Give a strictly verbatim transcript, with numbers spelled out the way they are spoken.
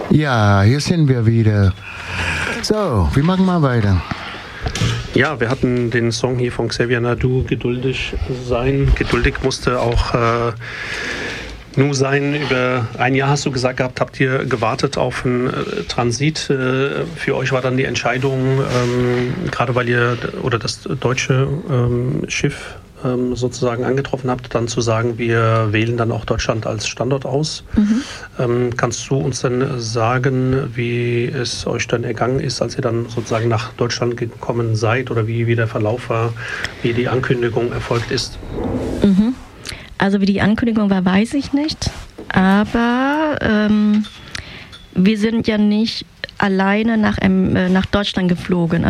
Ja, hier sind wir wieder. So, wir machen mal weiter. Ja, wir hatten den Song hier von Xavier Naidu, Geduldig sein. Geduldig musste auch äh, nur sein. Über ein Jahr hast du gesagt gehabt, habt ihr gewartet auf einen äh, Transit. Äh, für euch war dann die Entscheidung, ähm, gerade weil ihr oder das deutsche ähm, Schiff ähm, sozusagen angetroffen habt, dann zu sagen, wir wählen dann auch Deutschland als Standort aus. Mhm. Ähm, kannst du uns denn sagen, wie es euch dann ergangen ist, als ihr dann sozusagen nach Deutschland gekommen seid oder wie, wie der Verlauf war, wie die Ankündigung erfolgt ist? Mhm. Also wie die Ankündigung war, weiß ich nicht. Aber ähm, wir sind ja nicht alleine nach, ähm, nach Deutschland geflogen.